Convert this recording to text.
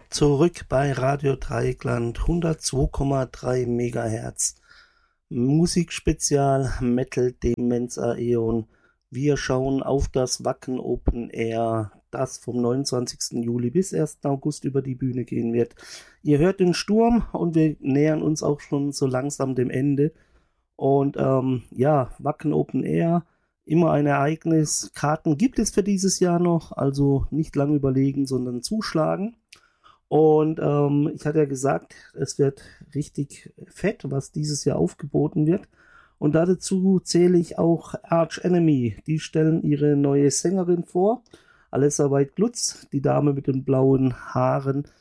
Zurück bei Radio Dreieckland 102,3 Megahertz. Musikspezial Metal Demenz Aeon. Wir schauen auf das Wacken Open Air, das vom 29. Juli bis 1. August über die Bühne gehen wird. Ihr hört den Sturm und wir nähern uns auch schon so langsam dem Ende. Und Wacken Open Air, immer ein Ereignis. Karten gibt es für dieses Jahr noch, also nicht lange überlegen, sondern zuschlagen. Und ich hatte ja gesagt, es wird richtig fett, was dieses Jahr aufgeboten wird. Und dazu zähle ich auch Arch Enemy. Die stellen ihre neue Sängerin vor, Alessa White-Glutz, die Dame mit den blauen Haaren.